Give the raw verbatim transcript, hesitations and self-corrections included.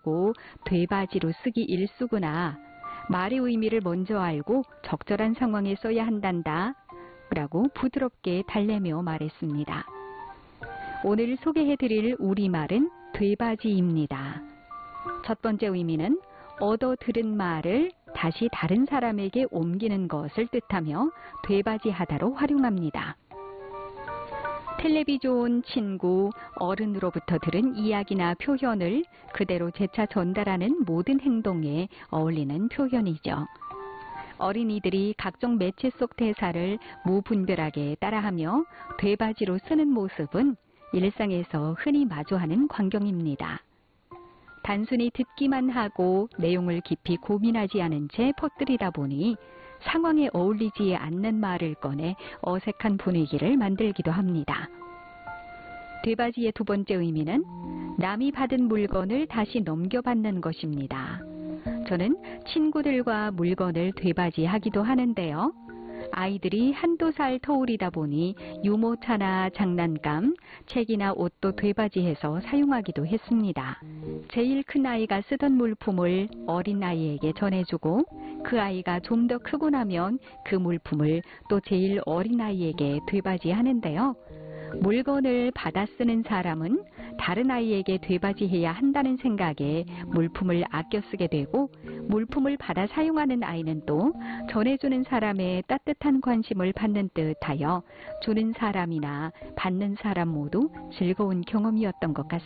알고 되바지로 쓰기 일쑤구나. 말의 의미를 먼저 알고 적절한 상황에 써야 한단다. 라고 부드럽게 달래며 말했습니다. 오늘 소개해드릴 우리말은 되바지입니다. 첫 번째 의미는 얻어 들은 말을 다시 다른 사람에게 옮기는 것을 뜻하며 되바지하다로 활용합니다. 텔레비 좋은 친구, 어른으로부터 들은 이야기나 표현을 그대로 재차 전달하는 모든 행동에 어울리는 표현이죠. 어린이들이 각종 매체 속 대사를 무분별하게 따라하며 되바지로 쓰는 모습은 일상에서 흔히 마주하는 광경입니다. 단순히 듣기만 하고 내용을 깊이 고민하지 않은 채 퍼뜨리다 보니 상황에 어울리지 않는 말을 꺼내 어색한 분위기를 만들기도 합니다. 되바지의 두 번째 의미는 남이 받은 물건을 다시 넘겨받는 것입니다. 저는 친구들과 물건을 되바지하기도 하는데요. 아이들이 한두 살 터울이다 보니 유모차나 장난감, 책이나 옷도 되바지해서 사용하기도 했습니다. 제일 큰 아이가 쓰던 물품을 어린 아이에게 전해주고 그 아이가 좀 더 크고 나면 그 물품을 또 제일 어린 아이에게 되바지하는데요. 물건을 받아 쓰는 사람은 다른 아이에게 되바지해야 한다는 생각에 물품을 아껴 쓰게 되고 물품을 받아 사용하는 아이는 또 전해주는 사람의 따뜻한 관심을 받는 듯하여 주는 사람이나 받는 사람 모두 즐거운 경험이었던 것 같습니다.